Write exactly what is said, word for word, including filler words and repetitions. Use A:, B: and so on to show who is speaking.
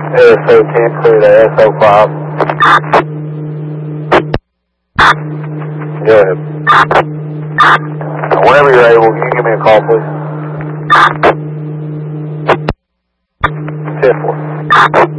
A: S O ten, clear to S O five. Go ahead. Whenever you're able, can you give me a call, please? ten four.